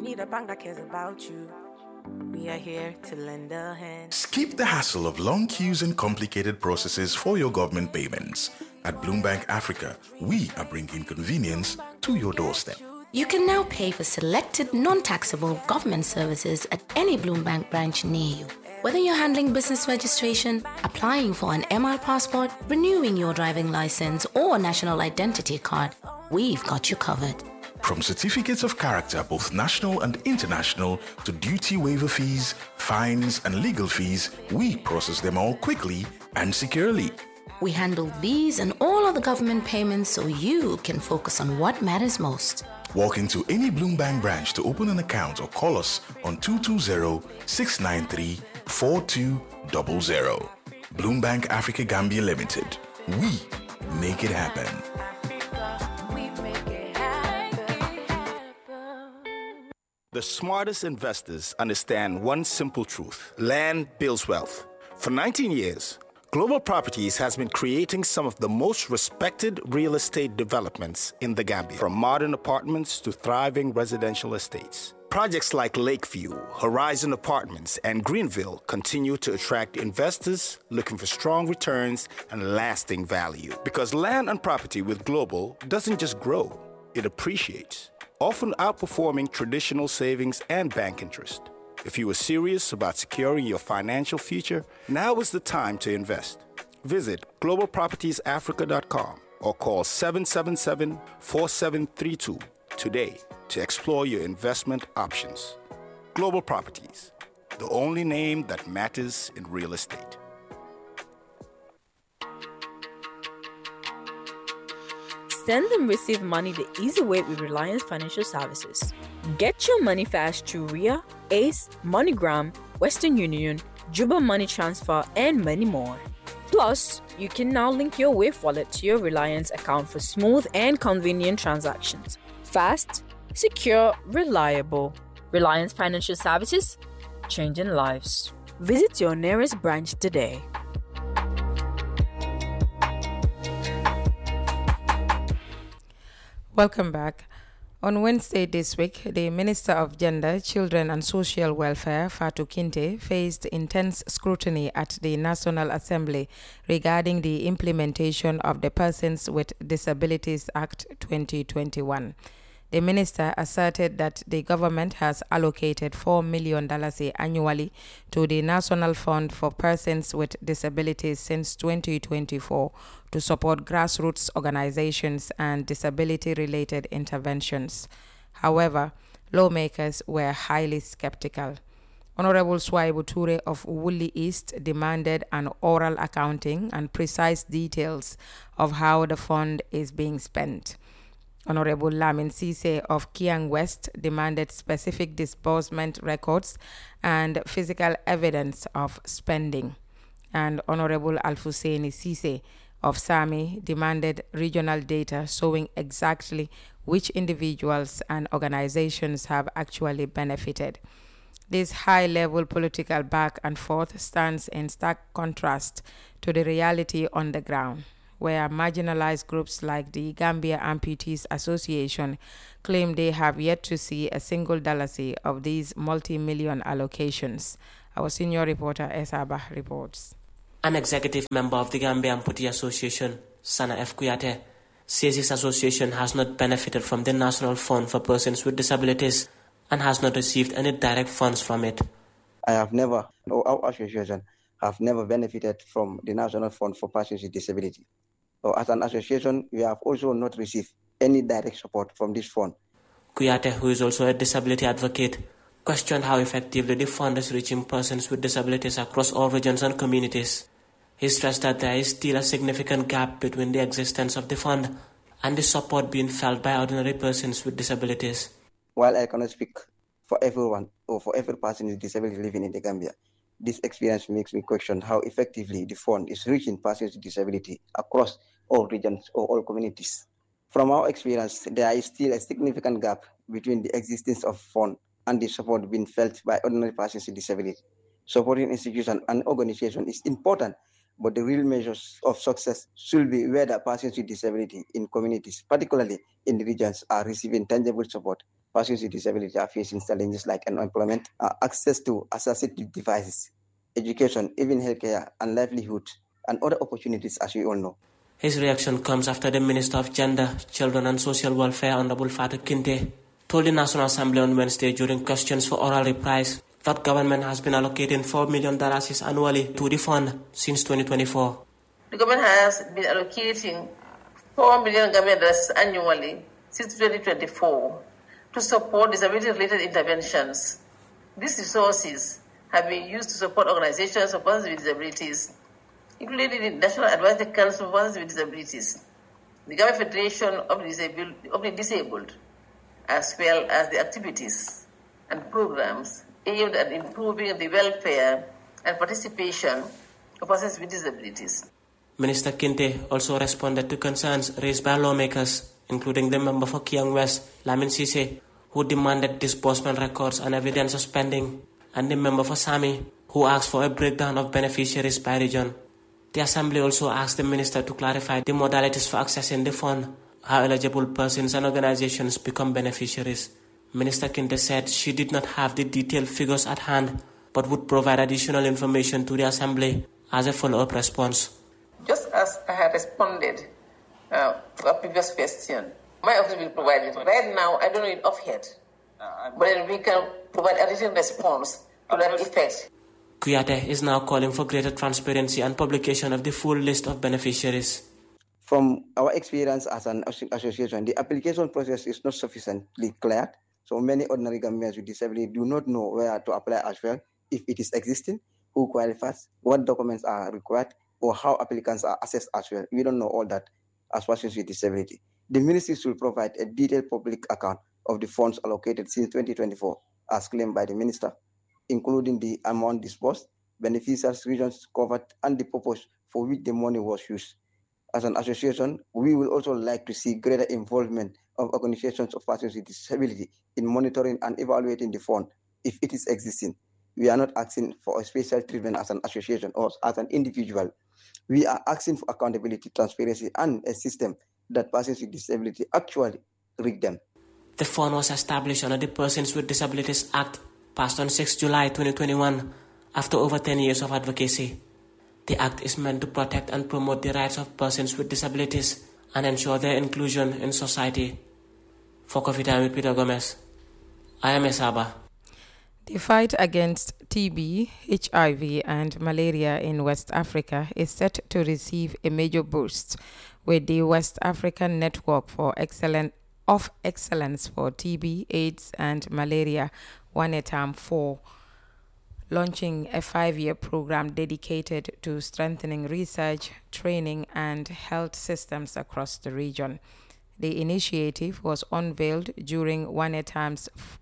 need a bank that cares about you, we are here to lend a hand. Skip the hassle of long queues and complicated processes for your government payments. At Bloombank Africa, we are bringing convenience to your doorstep. You can now pay for selected non-taxable government services at any Bloombank branch near you. Whether you're handling business registration, applying for an MR passport, renewing your driving license, or national identity card, we've got you covered. From certificates of character, both national and international, to duty waiver fees, fines, and legal fees, we process them all quickly and securely. We handle these and all other government payments so you can focus on what matters most. Walk into any Bloombank branch to open an account or call us on 220-693-4200. Bloombank Africa Gambia Limited. We make it happen. The smartest investors understand one simple truth. Land builds wealth. For 19 years, Global Properties has been creating some of the most respected real estate developments in the Gambia, from modern apartments to thriving residential estates. Projects like Lakeview, Horizon Apartments, and Greenville continue to attract investors looking for strong returns and lasting value. Because land and property with Global doesn't just grow, it appreciates, often outperforming traditional savings and bank interest. If you are serious about securing your financial future, now is the time to invest. Visit globalpropertiesafrica.com or call 777-4732 today to explore your investment options. Global Properties, the only name that matters in real estate. Send and receive money the easy way with Reliance Financial Services. Get your money fast through RIA, ACE, MoneyGram, Western Union, Juba Money Transfer, and many more. Plus, you can now link your Wave wallet to your Reliance account for smooth and convenient transactions. Fast, secure, reliable. Reliance Financial Services, changing lives. Visit your nearest branch today. Welcome back. On Wednesday this week, the Minister of Gender, Children and Social Welfare, Fatou Kinte, faced intense scrutiny at the National Assembly regarding the implementation of the Persons with Disabilities Act 2021. The minister asserted that the government has allocated $4 million annually to the National Fund for Persons with Disabilities since 2024 to support grassroots organizations and disability-related interventions. However, lawmakers were highly skeptical. Honorable Swaibu Ture of Woolly East demanded an oral accounting and precise details of how the fund is being spent. Honorable Lamin Sise of Kiang West demanded specific disbursement records and physical evidence of spending. And Honorable Alfuseni Sise of Sami demanded regional data showing exactly which individuals and organizations have actually benefited. This high-level political back and forth stands in stark contrast to the reality on the ground, where marginalized groups like the Gambia Amputees Association claim they have yet to see a single dollar of these multi-million allocations. Our senior reporter, Esaba, reports. An executive member of the Gambia Amputee Association, Sana F. Kuyate, says his association has not benefited from the National Fund for Persons with Disabilities and has not received any direct funds from it. Our association have never benefited from the National Fund for Persons with Disability. So as an association, we have also not received any direct support from this fund. Kuyate, who is also a disability advocate, questioned how effectively the fund is reaching persons with disabilities across all regions and communities. He stressed that there is still a significant gap between the existence of the fund and the support being felt by ordinary persons with disabilities. While I cannot speak for everyone or for every person with disability living in the Gambia, this experience makes me question how effectively the fund is reaching persons with disability across all regions or all communities. From our experience, there is still a significant gap between the existence of fund and the support being felt by ordinary persons with disability. Supporting institutions and organizations is important, but the real measures of success should be whether persons with disability in communities, particularly in the regions, are receiving tangible support persons with disability are facing challenges like unemployment, access to assistive devices, education, even healthcare and livelihood, and other opportunities, as we all know. His reaction comes after the Minister of Gender, Children and Social Welfare, Honorable Fatou Kinte, told the National Assembly on Wednesday during questions for oral replies that government has been allocating $4 million annually to the fund since 2024. The government has been allocating $4 million annually since 2024 to support disability-related interventions. These resources have been used to support organizations of persons with disabilities, including the National Advisory Council for Persons with Disabilities, the Government Federation of the Disabled, as well as the activities and programs aimed at improving the welfare and participation of persons with disabilities. Minister Kinte also responded to concerns raised by lawmakers, including the member for Kiang West, Lamin Sise, who demanded disbursement records and evidence of spending, and the member for Sami, who asked for a breakdown of beneficiaries by region. The Assembly also asked the Minister to clarify the modalities for accessing the fund, how eligible persons and organizations become beneficiaries. Minister Kinte said she did not have the detailed figures at hand, but would provide additional information to the Assembly as a follow-up response. Just as I had responded to a previous question, my office will provide it. Right now, I don't know it offhand, but then we can provide a written response to that effect. Kuyate is now calling for greater transparency and publication of the full list of beneficiaries. From our experience as an association, the application process is not sufficiently clear, so many ordinary Gambians with disability do not know where to apply as well, if it is existing, who qualifies, what documents are required, or how applicants are assessed as well. We don't know all that as persons with disability. The ministry should provide a detailed public account of the funds allocated since 2024, as claimed by the minister, including the amount disbursed, beneficiaries, regions covered, and the purpose for which the money was used. As an association, we will also like to see greater involvement of organizations of persons with disability in monitoring and evaluating the fund if it is existing. We are not asking for a special treatment as an association or as an individual. We are asking for accountability, transparency, and a system that persons with disability actually rig them. The fund was established under the Persons with Disabilities Act, passed on 6 July 2021, after over 10 years of advocacy. The Act is meant to protect and promote the rights of persons with disabilities and ensure their inclusion in society. For Coffee Time with Peter Gomez, I am Esaba. The fight against TB, HIV, and malaria in West Africa is set to receive a major boost, with the West African Network of Excellence for TB, AIDS, and Malaria, WANETAM 4, launching a 5-year program dedicated to strengthening research, training, and health systems across the region. The initiative was unveiled during WANETAM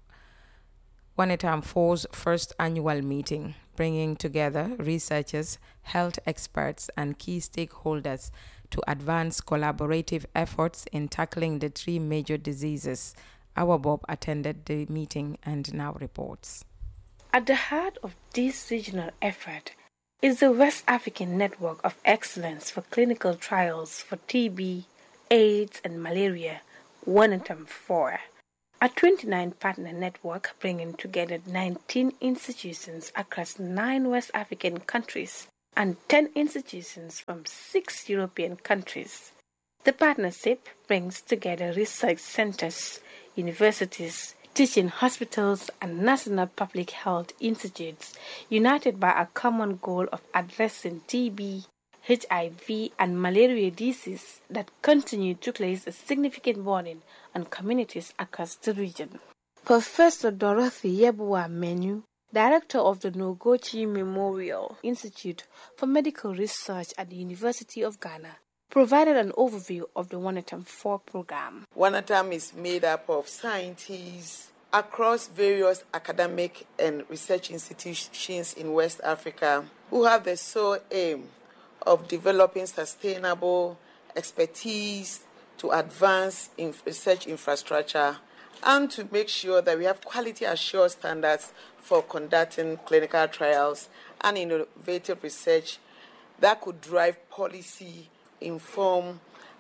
4's first annual meeting, bringing together researchers, health experts, and key stakeholders to advance collaborative efforts in tackling the 3 major diseases. Our Bob attended the meeting and now reports. At the heart of this regional effort is the West African Network of Excellence for Clinical Trials for TB, AIDS, and Malaria, WANETAM 4. A 29-partner network bringing together 19 institutions across 9 West African countries and 10 institutions from 6 European countries. The partnership brings together research centers, universities, teaching hospitals, and national public health institutes, united by a common goal of addressing TB, HIV, and malaria disease that continue to place a significant burden on communities across the region. Professor Dorothy Yeboah Menu, Director of the Nogochi Memorial Institute for Medical Research at the University of Ghana, provided an overview of the WANETAM 4 program. WANETAM is made up of scientists across various academic and research institutions in West Africa who have the sole aim of developing sustainable expertise to advance in research infrastructure and to make sure that we have quality assured standards for conducting clinical trials and innovative research that could drive policy, inform,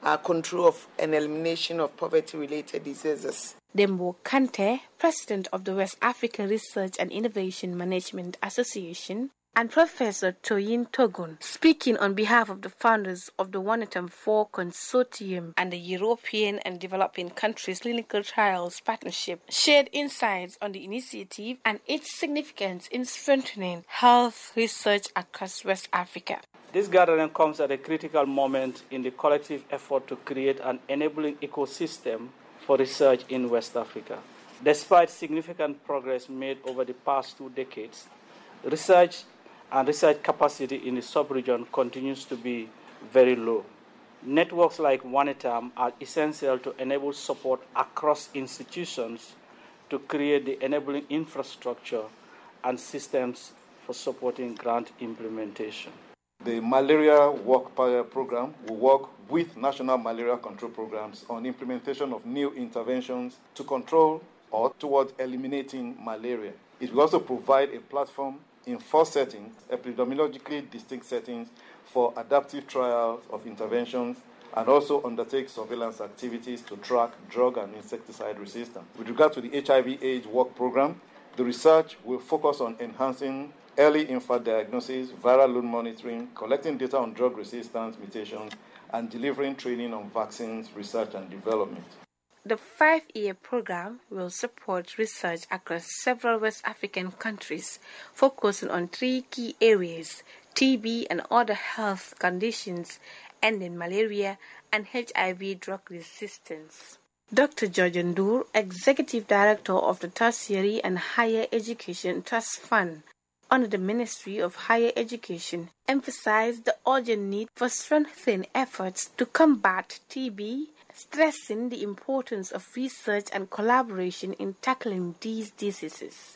control of and elimination of poverty-related diseases. Dembo Kante, president of the West African Research and Innovation Management Association, and Professor Toyin Togun, speaking on behalf of the founders of the Wanatam 4 Consortium and the European and Developing Countries Clinical Trials Partnership, shared insights on the initiative and its significance in strengthening health research across West Africa. This gathering comes at a critical moment in the collective effort to create an enabling ecosystem for research in West Africa. Despite significant progress made over the past 2 decades, research and research capacity in the sub-region continues to be very low. Networks like Wanatam are essential to enable support across institutions to create the enabling infrastructure and systems for supporting grant implementation. The malaria work program will work with national malaria control programs on implementation of new interventions to control or towards eliminating malaria. It will also provide a platform in 4 settings, epidemiologically distinct settings, for adaptive trials of interventions, and also undertake surveillance activities to track drug and insecticide resistance. With regard to the HIV/AIDS work program, the research will focus on enhancing early infant diagnosis, viral load monitoring, collecting data on drug resistance mutations, and delivering training on vaccines research and development. The 5-year program will support research across several West African countries, focusing on 3 key areas: TB and other health conditions, ending malaria, and HIV drug resistance. Dr. George Ndour, Executive Director of the Tertiary and Higher Education Trust Fund under the Ministry of Higher Education, emphasized the urgent need for strengthening efforts to combat TB, stressing the importance of research and collaboration in tackling these diseases.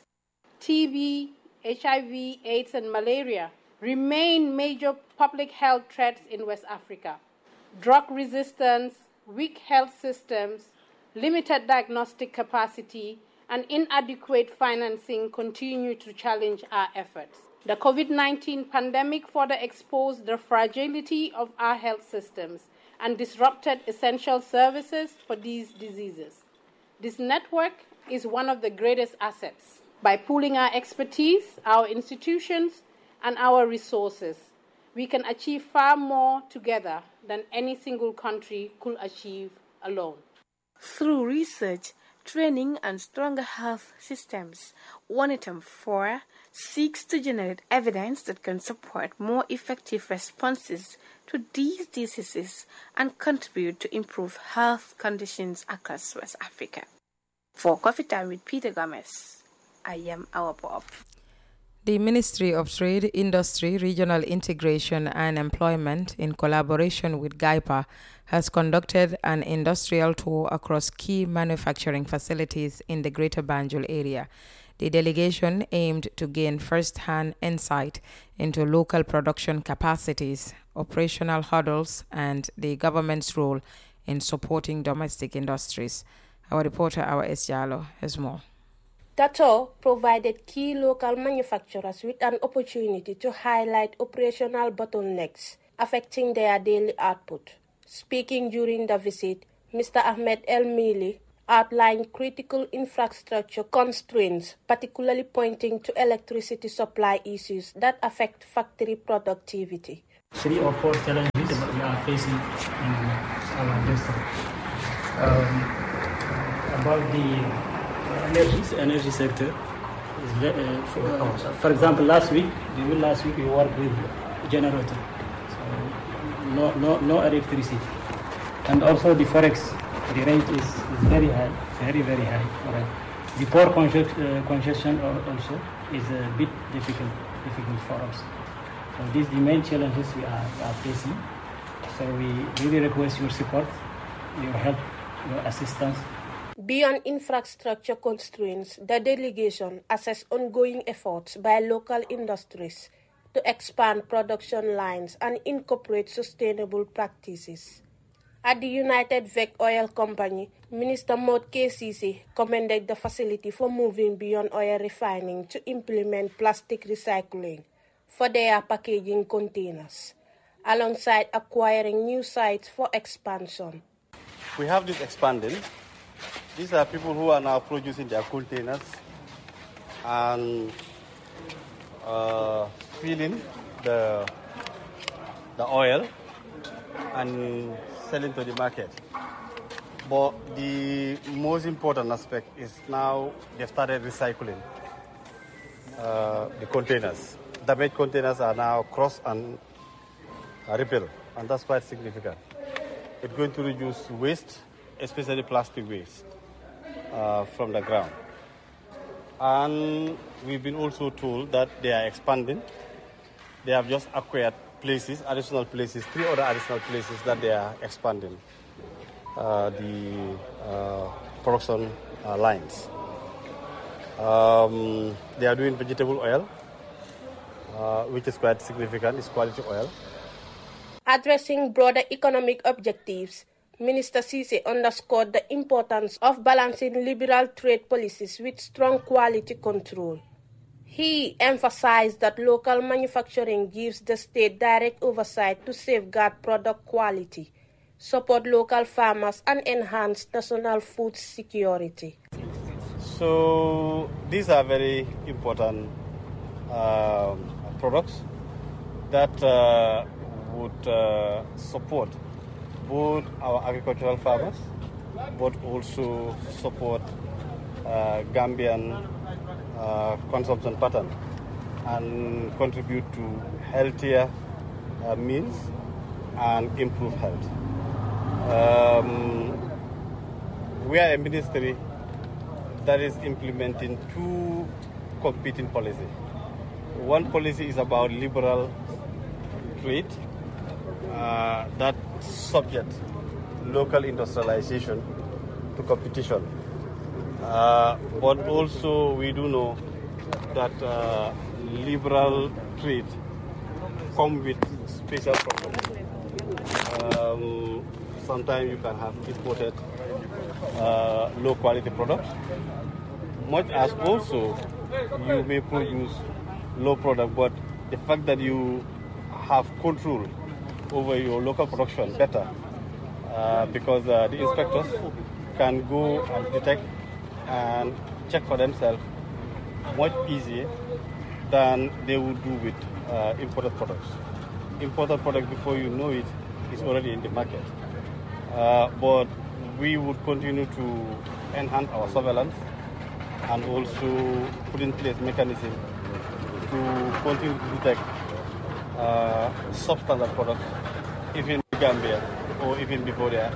TB, HIV, AIDS, and malaria remain major public health threats in West Africa. Drug resistance, weak health systems, limited diagnostic capacity, and inadequate financing continue to challenge our efforts. The COVID-19 pandemic further exposed the fragility of our health systems and disrupted essential services for these diseases. This network is one of the greatest assets. By pooling our expertise, our institutions, and our resources, we can achieve far more together than any single country could achieve alone. Through research, training, and stronger health systems, Wanatam 4 seeks to generate evidence that can support more effective responses to these diseases and contribute to improve health conditions across West Africa. For Coffee Time with Peter Gomez, I am our Bob. The Ministry of Trade, Industry, Regional Integration and Employment, in collaboration with GAIPA, has conducted an industrial tour across key manufacturing facilities in the Greater Banjul area. The delegation aimed to gain first-hand insight into local production capacities, operational hurdles, and the government's role in supporting domestic industries. Our reporter, Awa Esjalo, has more. The tour provided key local manufacturers with an opportunity to highlight operational bottlenecks affecting their daily output. Speaking during the visit, Mr. Ahmed El Mili outlined critical infrastructure constraints, particularly pointing to electricity supply issues that affect factory productivity. 3 or 4 challenges that we are facing in our industry. About the energy sector. For example, last week we worked with a generator, so no electricity, and also the forex, the rate is very high, very high. Right. The power congestion also is a bit difficult for us. So these are the main challenges we are facing. So we really request your support, your help, your assistance. Beyond infrastructure constraints, the delegation assessed ongoing efforts by local industries to expand production lines and incorporate sustainable practices. At the United Vec Oil Company, Minister Maud Sisi commended the facility for moving beyond oil refining to implement plastic recycling for their packaging containers. alongside acquiring new sites for expansion. We have this expanding. These are people who are now producing their containers and filling the oil and selling to the market. But the most important aspect is now they've started recycling the containers. Damaged containers are now crossed and repelled, and that's quite significant. It's going to reduce waste, especially plastic waste, from the ground. And we've been also told that they are expanding. They have just acquired places, additional places, 3 other additional places that they are expanding the production lines. They are doing vegetable oil, which is quite significant. It's quality oil. Addressing broader economic objectives, Minister Ceesay underscored the importance of balancing liberal trade policies with strong quality control. He emphasized that local manufacturing gives the state direct oversight to safeguard product quality, support local farmers, and enhance national food security. So these are very important products that would support both our agricultural farmers, but also support Gambian consumption pattern and contribute to healthier meals and improve health. We are a ministry that is implementing 2 competing policies. One policy is about liberal trade that subject local industrialization to competition. But also we do know that liberal trade comes with special problems. Sometimes you can have imported low quality products, much as also you may produce low product, but the fact that you have control over your local production better, because the inspectors can go and detect and check for themselves much easier than they would do with imported products. Imported product, before you know it, is already in the market. But we would continue to enhance our surveillance and also put in place mechanisms to continue to detect substandard products, even in Gambia or even before they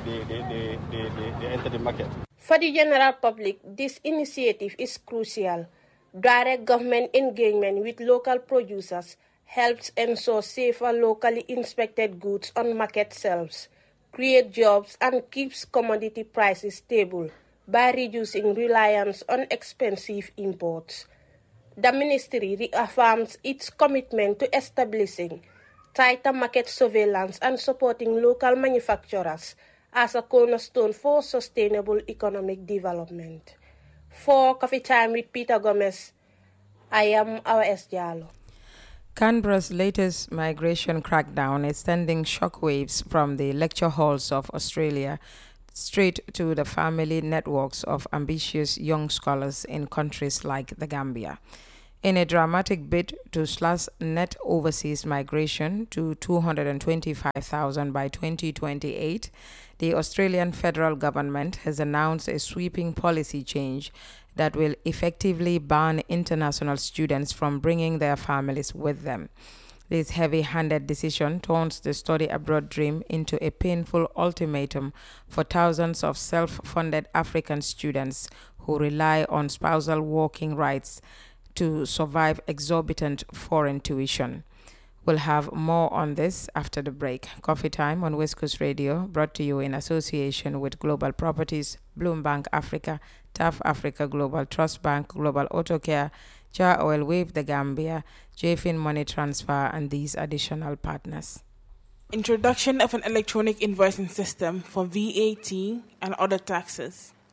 enter the market. For the general public, this initiative is crucial. Direct government engagement with local producers helps ensure safer locally inspected goods on market shelves, create jobs, and keeps commodity prices stable by reducing reliance on expensive imports. The ministry reaffirms its commitment to establishing tighter market surveillance and supporting local manufacturers as a cornerstone for sustainable economic development. For Coffee Time with Peter Gomez, I am R.S. Jallo. Canberra's latest migration crackdown is sending shockwaves from the lecture halls of Australia straight to the family networks of ambitious young scholars in countries like the Gambia. In a dramatic bid to slash net overseas migration to 225,000 by 2028, the Australian federal government has announced a sweeping policy change that will effectively ban international students from bringing their families with them. This heavy-handed decision turns the study abroad dream into a painful ultimatum for thousands of self-funded African students who rely on spousal working rights to survive exorbitant foreign tuition. We'll have more on this after the break. Coffee Time on West Coast Radio, brought to you in association with Global Properties, Bloombank Africa, TAF Africa Global Trust Bank, Global Autocare, Jar Oil Wave the Gambia, JFIN Money Transfer, and these additional partners. Introduction of an electronic invoicing system for VAT and other taxes.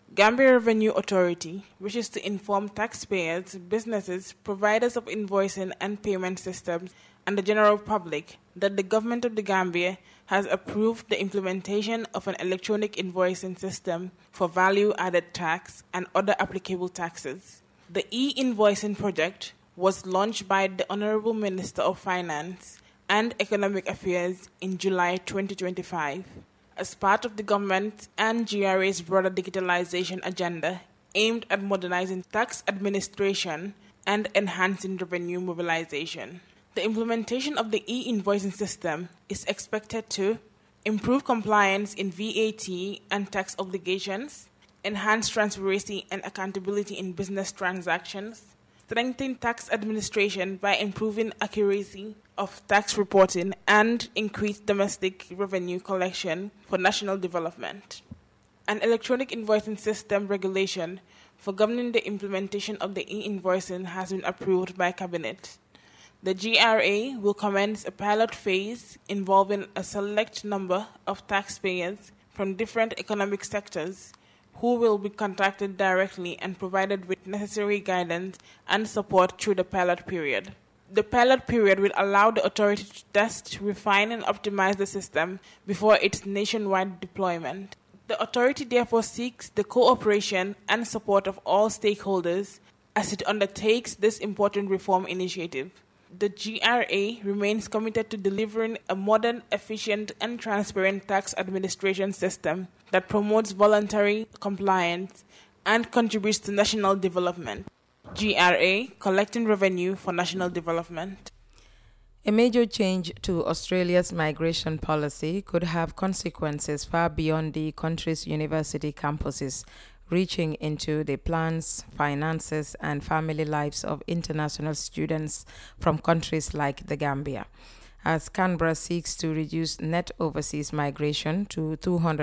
Gambia Revenue Authority wishes to inform taxpayers, businesses, providers of invoicing and payment systems, and the general public that the government of the Gambia has approved the implementation of an electronic invoicing system for value-added tax and other applicable taxes. The e-invoicing project was launched by the Honorable Minister of Finance and Economic Affairs in July 2025 as part of the government and GRA's broader digitalization agenda aimed at modernizing tax administration and enhancing revenue mobilization. The implementation of the e-invoicing system is expected to improve compliance in VAT and tax obligations, enhance transparency and accountability in business transactions, strengthen tax administration by improving accuracy of tax reporting, and increase domestic revenue collection for national development. An electronic invoicing system regulation for governing the implementation of the e-invoicing has been approved by Cabinet. The GRA will commence a pilot phase involving a select number of taxpayers from different economic sectors who will be contacted directly and provided with necessary guidance and support through the pilot period. The pilot period will allow the authority to test, refine, and optimize the system before its nationwide deployment. The authority therefore seeks the cooperation and support of all stakeholders as it undertakes this important reform initiative. The GRA remains committed to delivering a modern, efficient, and transparent tax administration system that promotes voluntary compliance and contributes to national development. GRA, collecting revenue for national development. A major change to Australia's migration policy could have consequences far beyond the country's university campuses, reaching into the plans, finances, and family lives of international students from countries like the Gambia. As Canberra seeks to reduce net overseas migration to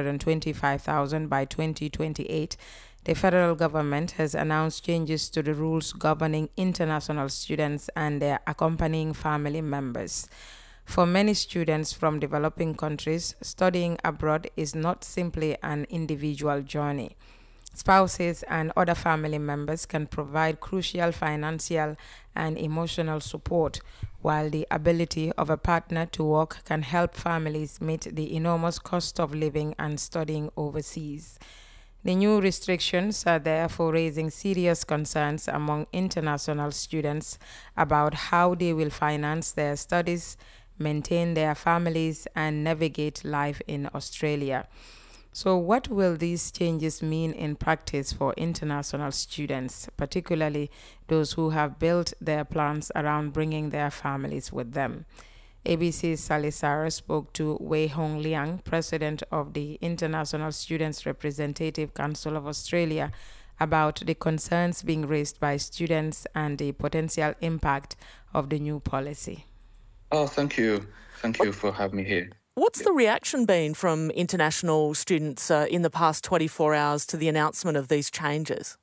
225,000 by 2028, the federal government has announced changes to the rules governing international students and their accompanying family members. For many students from developing countries, studying abroad is not simply an individual journey. Spouses and other family members can provide crucial financial and emotional support, while the ability of a partner to work can help families meet the enormous cost of living and studying overseas. The new restrictions are therefore raising serious concerns among international students about how they will finance their studies, maintain their families, and navigate life in Australia. So what will these changes mean in practice for international students, particularly those who have built their plans around bringing their families with them? ABC's Sally Sarah spoke to Wei Hong Liang, president of the International Students Representative Council of Australia, about the concerns being raised by students and the potential impact of the new policy. Oh, thank you. Thank you for having me here. What's the reaction been from international students in the past 24 hours to the announcement of these changes?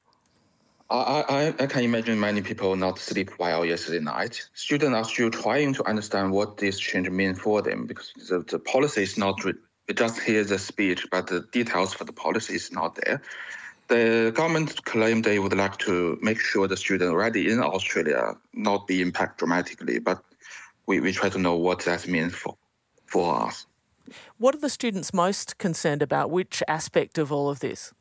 I can imagine many people not sleep well yesterday night. Students are still trying to understand what this change means for them, because the policy is not, we just hear the speech, but the details for the policy is not there. The government claimed they would like to make sure the students already in Australia not be impacted dramatically, but we try to know what that means for us. What are the students most concerned about? Which aspect of all of this?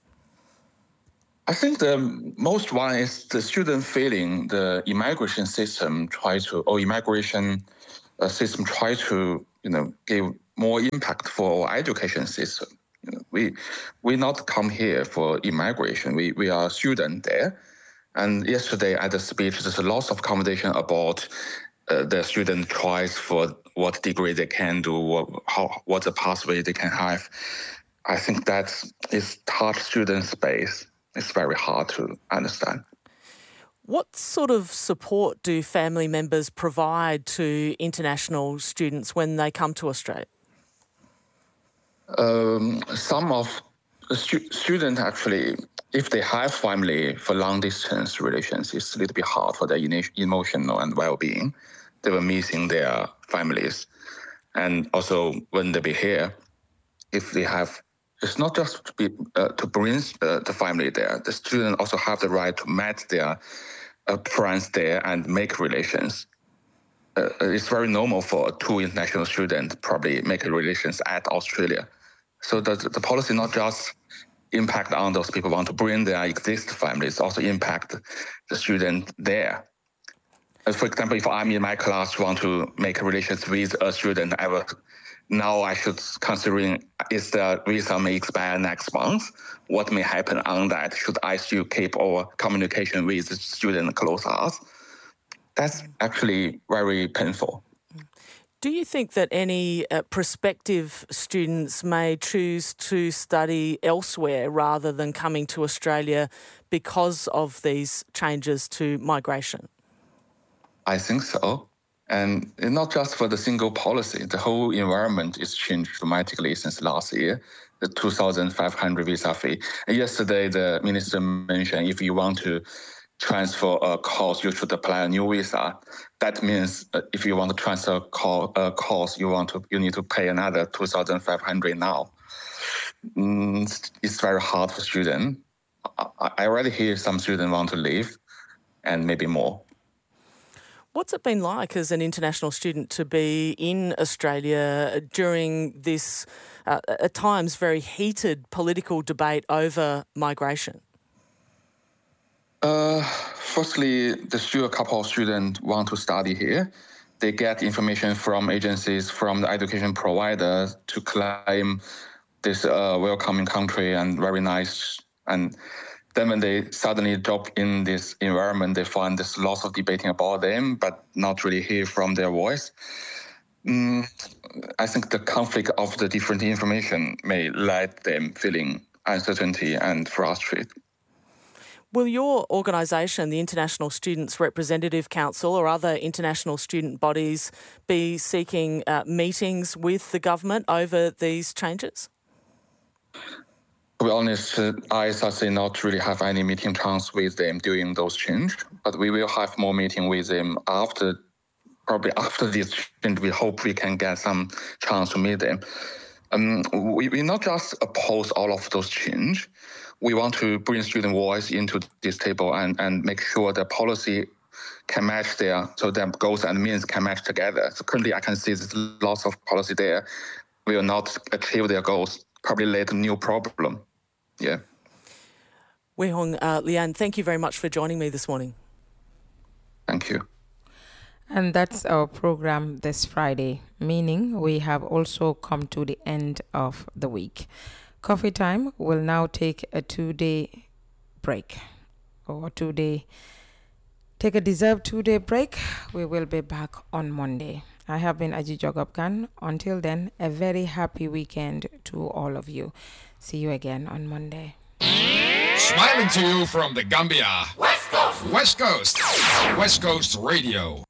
I think the most one is the student feeling the immigration system try to give more impact for our education system. We not come here for immigration. We are students there. And yesterday at the speech, there's a lot of conversation about the student choice for what degree they can do, what the pathway they can have. I think that is touch student space. It's very hard to understand. What sort of support do family members provide to international students when they come to Australia? Some of the students actually, if they have family for long distance relations, it's a little bit hard for their emotional and well-being. They were missing their families. And also when they be here, if they have it's not just to bring the family there. The students also have the right to meet their friends there and make relations. It's very normal for two international students probably make relations at Australia. So the policy not just impact on those people who want to bring their existing families, also impact the student there. For example, if I'm in my class want to make relations with a student, now I should considering is the visa may expire next month. What may happen on that? Should I still keep our communication with the student close us? That's actually very painful. Do you think that any prospective students may choose to study elsewhere rather than coming to Australia because of these changes to migration? I think so. And not just for the single policy, the whole environment is changed dramatically since last year, the 2,500 visa fee. And yesterday, the minister mentioned if you want to transfer a course, you should apply a new visa. That means if you want to transfer a course, you need to pay another 2,500 now. It's very hard for students. I already hear some students want to leave, and maybe more. What's it been like as an international student to be in Australia during this, at times, very heated political debate over migration? Firstly, a couple of students want to study here. They get information from agencies, from the education provider to claim this welcoming country and very nice. And then when they suddenly drop in this environment, they find there's lots of debating about them, but not really hear from their voice. I think the conflict of the different information may let them feeling uncertainty and frustrated. Will your organisation, the International Students Representative Council, or other international student bodies be seeking meetings with the government over these changes? To be honest, I say not really have any meeting chance with them during those changes, but we will have more meeting with them probably after this change. We hope we can get some chance to meet them. We not just oppose all of those changes. We want to bring student voice into this table and make sure the policy can match so their goals and means can match together. So currently I can see there's lots of policy there will not achieve their goals, probably lead to new problem. Yeah. Wei Hong Lian, thank you very much for joining me this morning. Thank you. And that's our program this Friday, meaning we have also come to the end of the week. Coffee Time will now take a 2-day break, take a deserved 2-day break. We will be back on Monday. I have been Aji Jogopkan. Until then, a very happy weekend to all of you. See you again on Monday. Smiling to you from the Gambia. West Coast. West Coast. West Coast Radio.